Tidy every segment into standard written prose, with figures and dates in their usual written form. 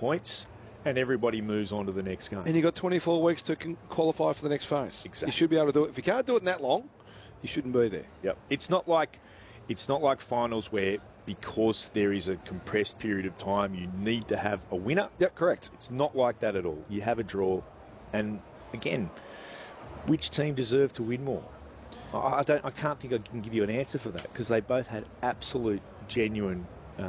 points, and everybody moves on to the next game. And you've got 24 weeks to qualify for the next phase. Exactly. You should be able to do it. If you can't do it in that long, you shouldn't be there. Yep. It's not like finals where, because there is a compressed period of time, you need to have a winner. Yep, correct. It's not like that at all. You have a draw, and again, which team deserved to win more? I can't think I can give you an answer for that, because they both had absolute, genuine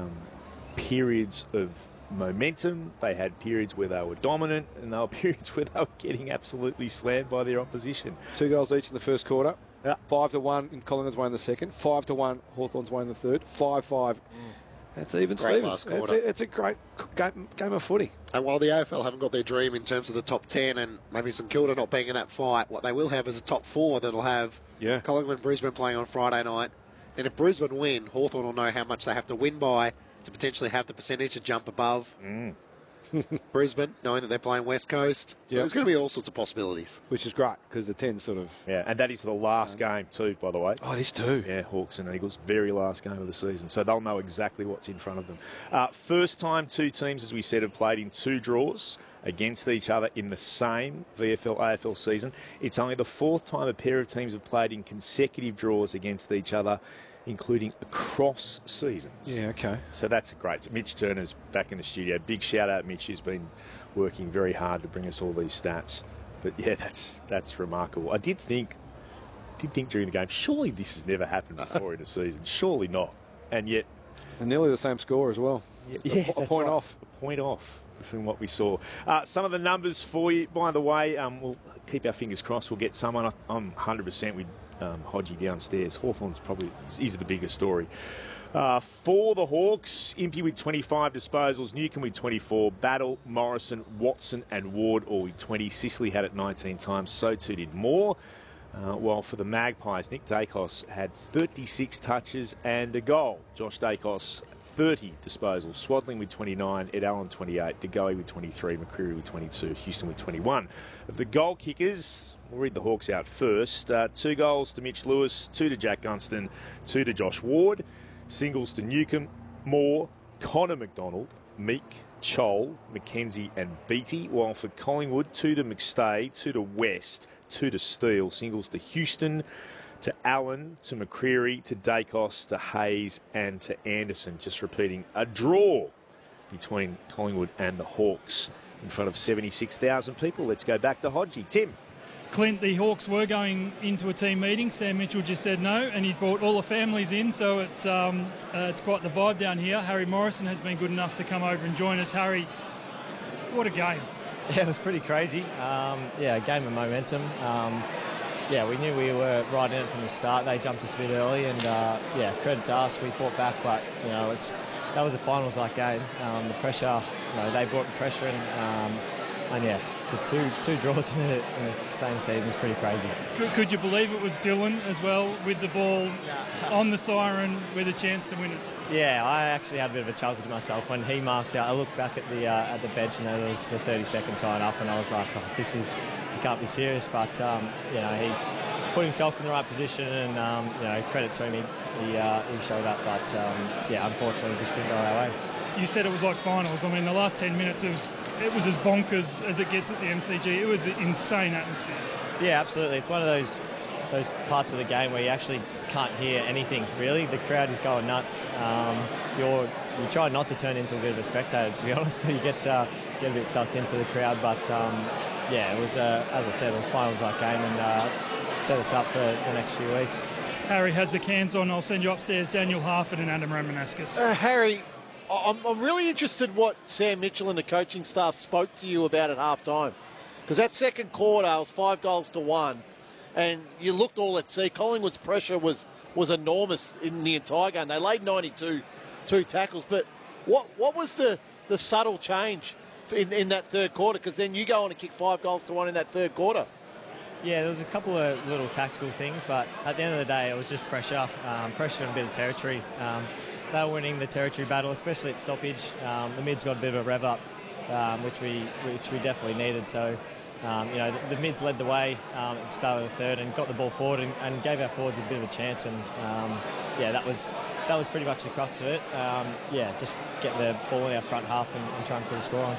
periods of momentum. They had periods where they were dominant, and there were periods where they were getting absolutely slammed by their opposition. 2 goals each in the first quarter. Yeah. 5-1 in Collingwood's way in the second. 5-1 Hawthorn's way in the third. 5-5. That's even Great Stevens. last quarter. It's a great game of footy. And while the AFL haven't got their dream in terms of the top 10 and maybe St Kilda not being in that fight, what they will have is a top 4 that'll have Collingwood and Brisbane playing on Friday night. And if Brisbane win, Hawthorn will know how much they have to win by to potentially have the percentage to jump above Brisbane, knowing that they're playing West Coast. So there's going to be all sorts of possibilities. Which is great, because the 10 sort of... Yeah, and that is the last game too, by the way. Oh, it is too. Yeah, Hawks and Eagles, very last game of the season. So they'll know exactly what's in front of them. First time two teams, as we said, have played in 2 draws against each other in the same VFL-AFL season. It's only the 4th time a pair of teams have played in consecutive draws against each other, including across seasons. Yeah, okay. So that's great. Mitch Turner's back in the studio. Big shout out, Mitch, who's been working very hard to bring us all these stats. But yeah, that's remarkable. I did think during the game, surely this has never happened before in a season. Surely not. And yet... And nearly the same score as well. Yeah, a point off. A point off from what we saw. Some of the numbers for you, by the way, we'll keep our fingers crossed. We'll get someone. I'm 100% with Hodgie downstairs. Hawthorn's probably is the bigger story. For the Hawks, Impey with 25 disposals, Newcombe with 24, Battle, Morrison, Watson and Ward all with 20. Sicily had it 19 times, so too did Moore. While for the Magpies, Nick Dacos had 36 touches and a goal. Josh Dacos, 30 disposals. Swadling with 29, Ed Allen 28, DeGoey with 23, McCreary with 22, Houston with 21. Of the goal kickers, we'll read the Hawks out first. 2 goals to Mitch Lewis, 2 to Jack Gunston, 2 to Josh Ward. Singles to Newcombe, Moore, Connor McDonald, Meek, Chol, McKenzie and Beattie. While for Collingwood, 2 to McStay, 2 to West, 2 to Steele. Singles to Houston, to Allen, to McCreary, to Dacos, to Hayes and to Anderson. Just repeating, a draw between Collingwood and the Hawks in front of 76,000 people. Let's go back to Hodgie. Tim. Clint, the Hawks were going into a team meeting. Sam Mitchell just said no, and he's brought all the families in, so it's quite the vibe down here. Harry Morrison has been good enough to come over and join us. Harry, what a game. Yeah, it was pretty crazy. A game of momentum. We knew we were right in it from the start. They jumped us a bit early, and credit to us, we fought back, but that was a finals-like game. The pressure, they brought the pressure in, for two draws in the same season is pretty crazy. Could you believe it was Dylan as well with the ball on the siren with a chance to win it? Yeah, I actually had a bit of a chuckle to myself when he marked out. I looked back at the bench and there was the 30-second sign up, and I was like, you can't be serious. But he put himself in the right position, and credit to him, he showed up. But unfortunately, it just didn't go our way. You said it was like finals. I mean, the last 10 minutes it was as bonkers as it gets at the MCG. It was an insane atmosphere. Yeah, absolutely. It's one of those parts of the game where you actually can't hear anything, really. The crowd is going nuts. You try not to turn into a bit of a spectator, to be honest. You get a bit sucked into the crowd. But, it was, as I said, it was finals-like game, and set us up for the next few weeks. Harry has the cans on. I'll send you upstairs. Daniel Harford and Adam Romanascus. Harry, I'm really interested what Sam Mitchell and the coaching staff spoke to you about at half-time. Because that second quarter was 5-1, and you looked all at sea. Collingwood's pressure was enormous in the entire game. They laid 92 tackles. But what was the subtle change in that third quarter? Because then you go on and kick 5-1 in that third quarter. Yeah, there was a couple of little tactical things, but at the end of the day, it was just pressure and a bit of territory. They were winning the territory battle, especially at stoppage. The mids got a bit of a rev up, which we definitely needed. So, the mids led the way at the start of the third and got the ball forward and gave our forwards a bit of a chance. And that was pretty much the crux of it. Just get the ball in our front half and try and put a score on.